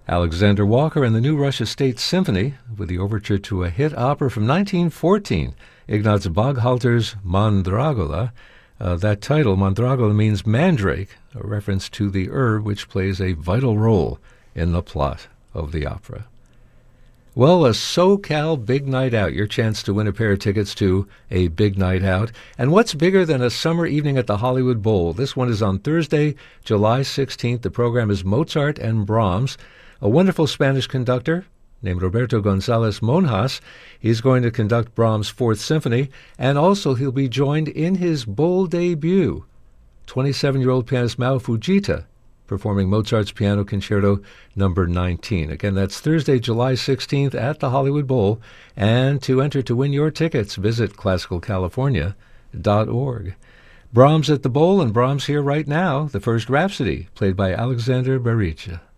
Alexander Walker and the New Russia State Symphony with the overture to a hit opera from 1914, Ignaz Baghalter's Mandragola. That title, Mandragola, means mandrake, a reference to the herb which plays a vital role in the plot of the opera. Well, a SoCal Big Night Out, your chance to win a pair of tickets to a big night out. And what's bigger than a summer evening at the Hollywood Bowl? This one is on Thursday, July 16th. The program is Mozart and Brahms. A wonderful Spanish conductor named Roberto González Monjas. He's going to conduct Brahms' Fourth Symphony, and also he'll be joined in his bowl debut, 27-year-old pianist Mao Fujita, performing Mozart's Piano Concerto No. 19. Again, that's Thursday, July 16th at the Hollywood Bowl. And to enter to win your tickets, visit classicalcalifornia.org. Brahms at the Bowl, and Brahms here right now, the first Rhapsody, played by Alexander Barycha.